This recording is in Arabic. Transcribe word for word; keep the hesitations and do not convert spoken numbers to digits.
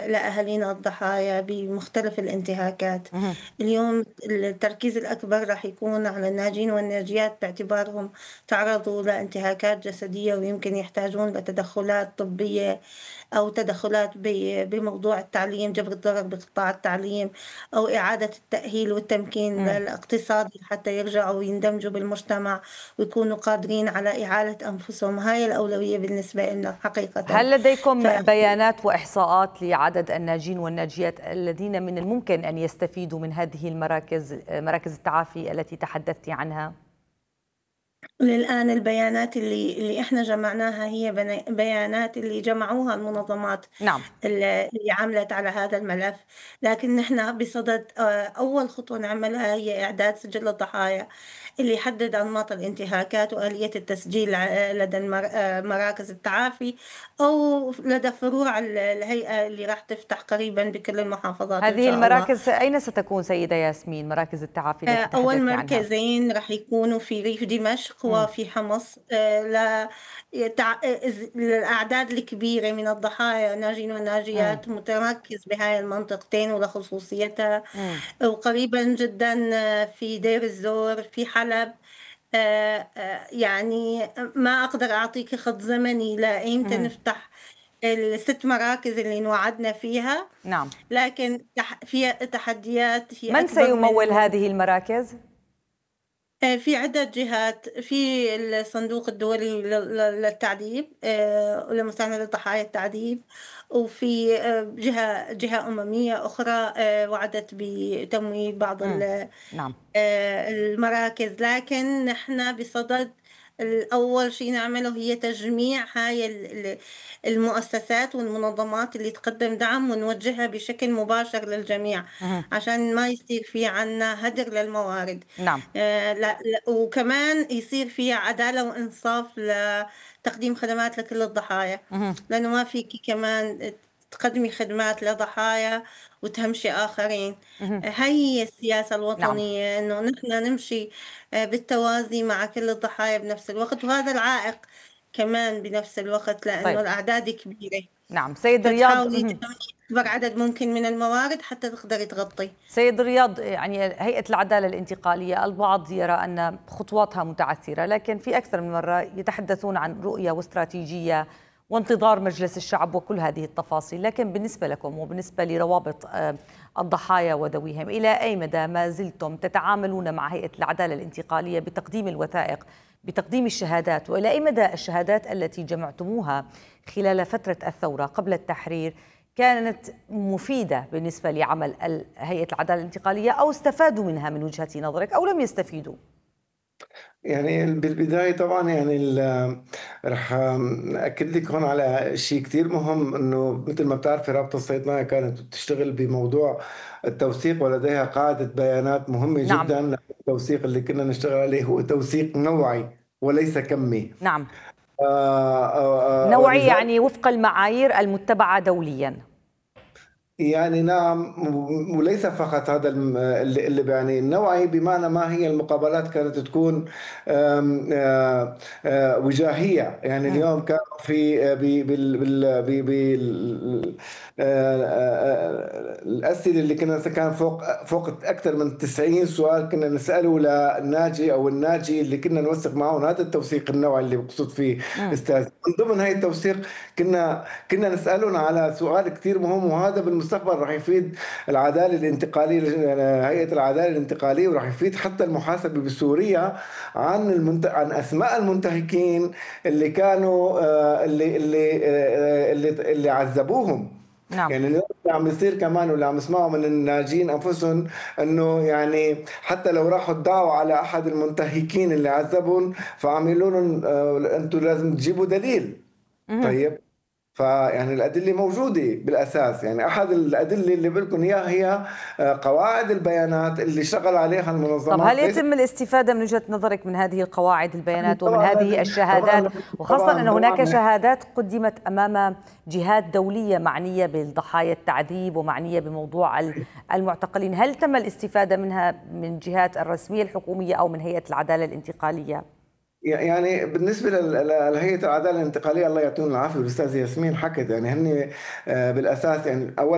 لأهالينا الضحايا بمختلف الانتهاكات. اهم. اليوم التركيز الأكبر راح يكون على الناجين والناجيات باعتبارهم تعرضوا لانتهاكات جسدية ويمكن يحتاجون لتدخلات طبية أو تدخلات ب- بموضوع التعليم، جبر الضرر بقطاع التعليم، أو إعادة التأهيل والتمكين إمم. الاقتصادي حتى يرجعوا ويندمجوا بالمجتمع ويكونوا قادرين على إعالة أنفسهم. هاي الأولوية بالنسبة لنا حقيقة. هل لديكم بيانات وإحصاءات لعدد الناجين والناجيات الذين من الممكن أن يستفيدوا من هذه المراكز، مراكز التعافي التي تحدثتِ عنها؟ للآن البيانات اللي اللي إحنا جمعناها هي بنا- بيانات اللي جمعوها المنظمات نعم. اللي اللي عملت على هذا الملف، لكن نحن بصدد آه، أول خطوة نعملها هي إعداد سجل الضحايا اللي يحدد أنماط الانتهاكات وآلية التسجيل ع- لدى المر- آه، مراكز التعافي أو لدى فروع ال- الهيئة اللي راح تفتح قريبا بكل المحافظات إن هذه شاء الله. المراكز أين ستكون سيدة ياسمين، مراكز التعافي آه، التي أول تحدثتِ عنها؟ مركزين رح يكونوا في ريف دمشق إمم. وفي حمص، آه، ل يتع- إز- للأعداد الكبيرة من الضحايا الناجين إمم. والناجيات متمركز بهاي المنطقتين ولخصوصيتها. إمم. وقريبا جدا آه، في دير الزور، في حلب. آه، آه، يعني ما أقدر أعطيك خط زمني لإمتى اهم. نفتح الست مراكز اللي نوعدنا فيها، نعم. لكن تح- في تحديات هي من أكبر سيموّل من. هذه المراكز؟ آه، في عدة جهات، في الصندوق الدولي لل- لل- للتعذيب، آه، ولمساندة ضحايا التعذيب، وفي آه، جهة جهة أممية أخرى آه، وعدت بتمويل بعض إمم. ال- نعم. آه، المراكز. لكن نحن بصدد الأول شيء نعمله هي تجميع هاي ال- ال- المؤسسات والمنظمات اللي تقدم دعم ونوجهها بشكل مباشر للجميع اهم. عشان ما يصير في عنا هدر للموارد. نعم. آه، لا لا وكمان يصير في عدالة وإنصاف لتقديم خدمات لكل الضحايا، اهم. لأنه ما فيك كمان تقدمي خدمات لضحايا وتهمشي آخرين. اهم. آه، هاي هي السياسة نعم. الوطنية، إنه نحن نمشي آه، بالتوازي مع كل الضحايا بنفس الوقت، وهذا العائق كمان بنفس الوقت طيب. لأنه الأعداد كبيرة، نعم سيد رياض. فتحاولي اهم. تجمعي أكبر عدد ممكن من الموارد حتى تقدري تغطي. سيد رياض، يعني هيئة العدالة الانتقالية البعض يرى أن خطواتها متعثرة، لكن في أكثر من مرة يتحدثون عن رؤية واستراتيجية وانتظار مجلس الشعب وكل هذه التفاصيل. لكن بالنسبة لكم وبالنسبة لروابط آه، الضحايا وذويهم، إلى أي مدى ما زلتم تتعاملون مع هيئة العدالة الانتقالية بتقديم الوثائق، بتقديم الشهادات، وإلى أي مدى الشهادات التي جمعتموها خلال فترة الثورة قبل التحرير كانت مفيدة بالنسبة لعمل ال- هيئة العدالة الانتقالية، أو استفادوا منها من وجهة نظرك أو لم يستفيدوا؟ يعني بالبداية طبعا يعني ال- رح أكد لك هون على شيء كتير مهم، إنه مثل ما بتعرفي رابطة الصيدلانية كانت بتشتغل بموضوع التوثيق ولديها قاعدة بيانات مهمة نعم. جدا. التوثيق اللي كنا نشتغل عليه هو توثيق نوعي وليس كمي. نعم. آه، آه، آه، نوعي ولذلك يعني وفق المعايير المتبعة دوليا. يعني نعم، وليس فقط هذا الم- اللي اللي بيعني النوعي، بمعنى ما هي المقابلات كانت تكون آم، آه، آه، وجاهية. يعني مم. اليوم كان في آه، بي- بال بال بي- بال- آه، آه، الأسئلة اللي كنا كان فوق فوق أكثر من تسعين سؤال كنا نسأله للناجي أو الناجي اللي كنا نوثق معهم. هذا التوثيق النوعي اللي بقصد فيه مم. أستاذ. من ضمن هاي التوثيق كنا كنا نسألهم على سؤال كتير مهم، وهذا بالمستقبل راح يفيد العدالة الانتقالية، هيئة العدالة الانتقالية، وراح يفيد حتى المحاسبة بسوريا عن المنت... عن أسماء المنتهكين اللي كانوا آه، اللي اللي آه، اللي اللي عذبوهم. نعم. يعني اليوم اللي عم يصير كمان واللي عم نسمعه من الناجين انفسهم، انه يعني حتى لو راحوا ادعوا على احد المنتهكين اللي عذبهم، فعم يقولوا لهم آه، انتم لازم تجيبوا دليل. مهم. طيب، فيعني الأدلة موجودة بالأساس. يعني أحد الأدلة اللي بلكم إياها هي آه، قواعد البيانات اللي شغل عليها طب هل المنظمات. ليس يتم الاستفادة من وجهة نظرك من هذه القواعد البيانات ومن طبعا هذه لازم، الشهادات، طبعا وخاصة أن طبعا هناك طبعا شهادات قدمت أمام جهات دولية معنية بالضحايا التعذيب ومعنية بموضوع ال- المعتقلين؟ هل تم الاستفادة منها من جهات الرسمية الحكومية أو من هيئة العدالة الانتقالية؟ يعني بالنسبة لل- لهيئة العدالة الانتقالية، الله يعطيهم العافية، والأستاذ ياسمين حكت، يعني هن آه، بالأساس يعني أول